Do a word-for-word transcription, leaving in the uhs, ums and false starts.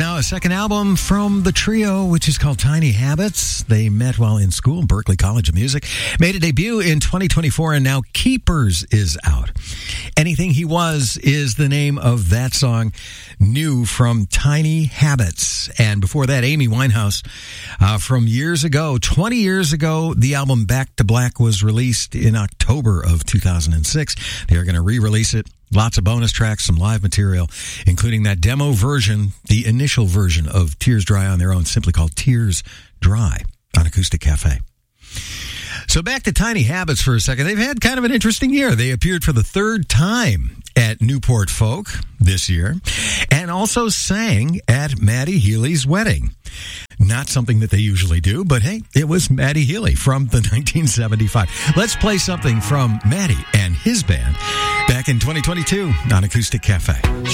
now a second album from the trio, which is called Tiny Habits. They met while in school, Berklee College of Music. Made a debut in twenty twenty-four, and now Keepers is out. Anything He Was is the name of that song, new from Tiny Habits. And before that, Amy Winehouse uh, from years ago, twenty years ago, the album Back to Black was released in October of two thousand six. They are going to re-release it. Lots of bonus tracks, some live material, including that demo version, the initial version of Tears Dry on Their Own, simply called Tears Dry on Acoustic Cafe. So back to Tiny Habits for a second. They've had kind of an interesting year. They appeared for the third time at Newport Folk this year and also sang at Matty Healy's wedding. Not something that they usually do, but hey, it was Matty Healy from the nineteen seventy-five. Let's play something from Matty and his band back in twenty twenty-two on Acoustic Cafe.